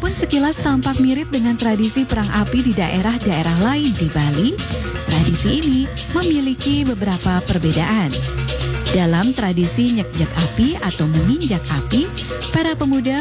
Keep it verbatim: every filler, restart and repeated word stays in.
Meskipun sekilas tampak mirip dengan tradisi perang api di daerah-daerah lain di Bali, tradisi ini memiliki beberapa perbedaan. Dalam tradisi nyekjek api atau menginjak api, para pemuda